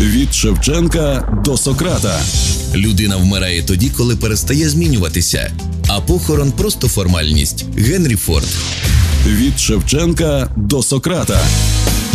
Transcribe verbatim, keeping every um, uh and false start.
Від Шевченка до Сократа. Людина вмирає тоді, коли перестає змінюватися, а похорон – просто формальність. Генрі Форд. Від Шевченка до Сократа.